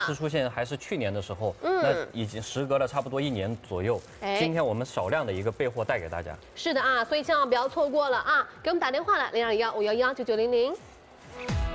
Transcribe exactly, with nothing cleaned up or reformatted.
是出现还是去年的时候， 嗯那已经时隔了差不多一年左右。 哎今天我们少量的一个备货带给大家。 是的啊，所以千万不要错过了啊！给我们打电话来零二幺五幺幺九九零零。